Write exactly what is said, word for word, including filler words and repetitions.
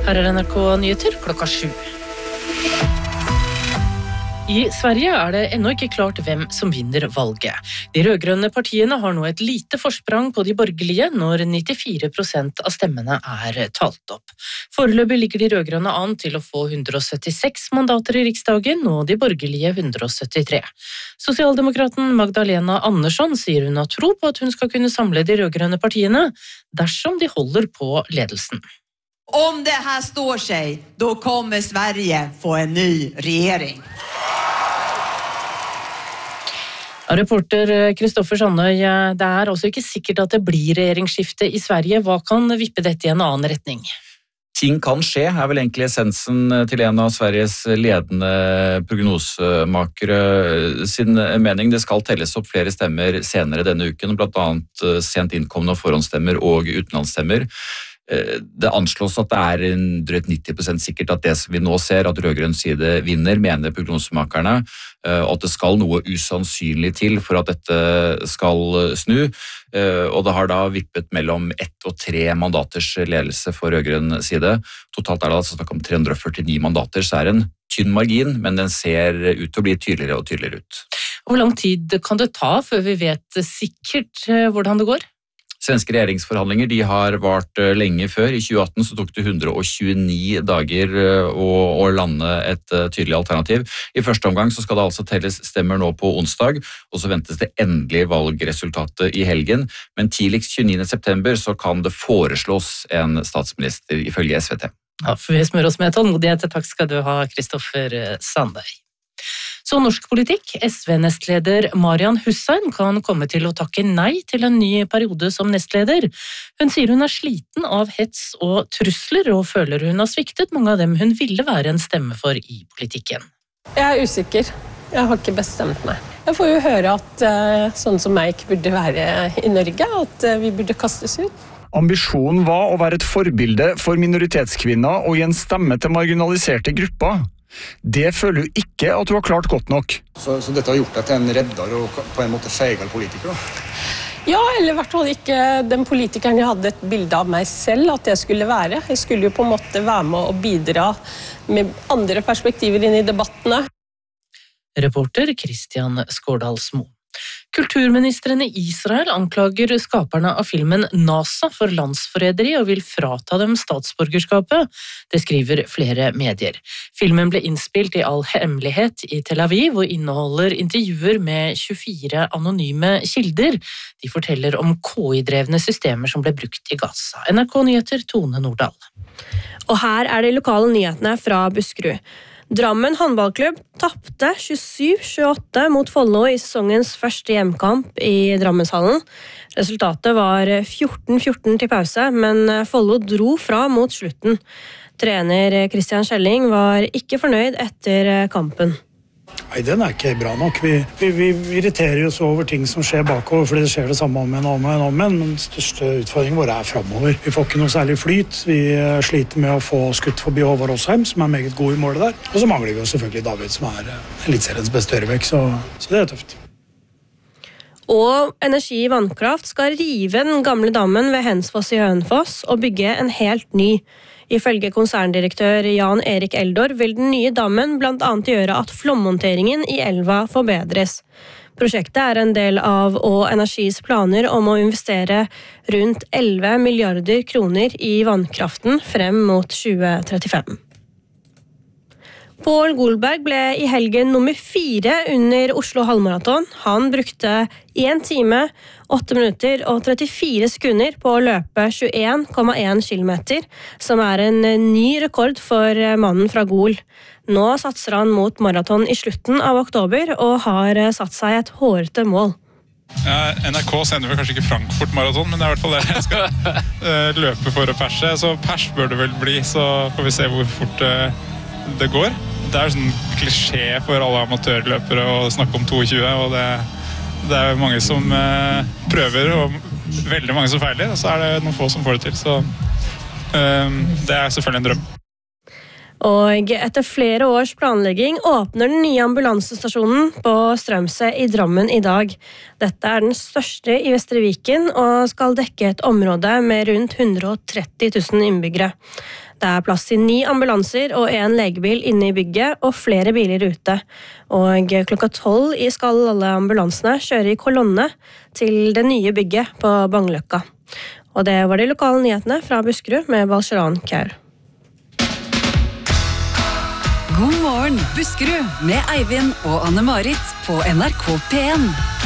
Her er N R K Nyheter klokka sju. I Sverige er det ennå ikke klart hvem som vinner valget. De rødgrønne partiene har nå et lite forsprang på de borgerlige når nittifire prosent av stemmene er talt opp. Foreløpig ligger de rødgrønne an til å få hundre og syttiseks mandater i riksdagen og de borgerlige hundre og syttitre. Sosialdemokraten Magdalena Andersson sier hun har tro på at hun skal kunne samle de rødgrønne partiene dersom de holder på ledelsen. Om det här står sig, då kommer Sverige få en ny regering. Reporter Kristoffer Sandøy, det er også ikke sikkert at det blir regjeringsskifte i Sverige. Hva kan vippe dette i en annen retning? Ting kan skje, er vel egentlig essensen til en av Sveriges ledende prognosemakere sin mening. Det skal telles opp flere stemmer senere denne uken, blant annet sent innkomne forhåndsstemmer og utenlandsstemmer. Det anslås at det er drøyt nitti prosent sikkert at det vi nå ser, at rødgrønn side vinner, mener prognosemakerne, og at det skal noe usannsynlig til for at dette skal snu. Og det har da vippet mellom ett og tre mandaters ledelse for rødgrønn side. Totalt er det altså snakk om tre hundre og førtini mandater, så er det en tynn margin, men den ser ut til å bli tydeligere og tydeligere ut. Hvor lang tid kan det ta før vi vet sikkert hvordan det går? Svenske regjeringsforhandlinger de har vart lenge før. I tjue atten så tok det hundre og tjueni dager å, å lande et tydelig alternativ. I første omgang så skal det altså telles stemmer nå på onsdag, og så ventes det endelige valgresultatet i helgen. Men tidligst tjueniende september så kan det foreslås en statsminister ifølge S V T. Ja, for vi smører oss med tålmodighet. Takk skal du ha, Kristoffer Sandøy. Så norsk politikk, S V-nestleder Marian Hussein kan komme til å takke nei til en ny periode som nestleder. Hun sier hun er sliten av hets og trusler, og føler hun har sviktet mange av dem hun ville være en stemme for i politikken. Jeg er usikker. Jeg har ikke bestemt meg. Jeg får jo høre at sånn som meg ikke burde være i Norge, at vi burde kastes ut. Ambisjonen var å være et forbilde for minoritetskvinner og gi en stemme til marginaliserte grupper. Det føler du ikke at du har klart godt nok. Så, så dette har gjort deg til en redder og på en måte feigal politiker da? Ja, eller i hvert fall ikke den politikeren jeg hadde et bilde av meg selv at jeg skulle være. Jeg skulle jo på en måte være med og bidra med andre perspektiver inn i debattene. Reporter Christian Skårdalsmo. Kulturministeren i Israel anklager skaperne av filmen NASA for landsforræderi og vil frata dem statsborgerskapet. Det skriver flere medier. Filmen ble innspilt i all hemmelighet i Tel Aviv og inneholder intervjuer med tjuefire anonyme kilder. De forteller om K I-drevne systemer som ble brukt i Gaza. N R K Nyheter, Tone Nordahl. Og her er de lokale nyhetene fra Buskerud. Drammen håndballklubb tappte tjuesju tjueåtte mot Follo i sesongens første hjemkamp i Drammenshallen. Resultatet var fjorten fjorten til pause, men Follo dro fra mot slutten. Trener Christian Kjelling var ikke fornøyd etter kampen. Nei, den er ikke bra nok. Vi, vi, vi irriterer oss over ting som skjer bakover, fordi det skjer det samme om en og om en om en, men den største utfordringen vår er fremover. Vi får ikke noe særlig flyt. Vi sliter med å få skutt forbi Håvard Åsheim, som er meget god i målet der. Og så mangler vi jo selvfølgelig David, som er elitseriens beste ørebekk, så, så det er tøft. Og Energi Vannkraft skal rive den gamle dammen ved Hensfoss i Hønefoss og bygge en helt ny. Ifølge konserndirektør Jan Erik Eldor vil den nye dammen blant annet gjøre at flommonteringen i elva forbedres. Prosjektet er en del av Å Energis planer om å investere rundt elleve milliarder kroner i vannkraften frem mot tjue trettifem. Pål Golberg ble i helgen nummer fire under Oslo halvmaraton. Han brukte én time, åtte minutter og trettifire sekunder på å løpe tjueen komma én kilometer, som er en ny rekord for mannen fra Gol. Nå satser han mot maraton i slutten av oktober og har satt seg et hårete mål. Ja, N R K sender vel kanskje ikke Frankfurt-maraton, men det er i hvert fall det jeg skal uh, løpe for å perse. Så pers bør det vel bli, så får vi se hvor fort uh, det går. Det er jo sånn klisjé for alle amatørløpere å snakke om tjueto, og det, det er mange som uh, prøver, og veldig mange som feiler, og så er det noen få som får det til. Så uh, det er selvfølgelig en drøm. Og etter flere års planlegging åpner den nye ambulansestasjonen på Strømse i Drammen i dag. Dette er den største i Vestre Viken og skal dekke et område med rundt hundre og tretti tusen innbyggere. Det er plass til ni ambulanser og en legebil inne i bygget, og flere biler ute. Og klokka tolv skal alle ambulansene kjøre i kolonne til det nye bygget på Bangløkka. Og det var de lokale nyhetene fra Buskerud med Balsharan Kaur. God morgen, Buskerud, med Eivind og Anne-Marit på N R K P en.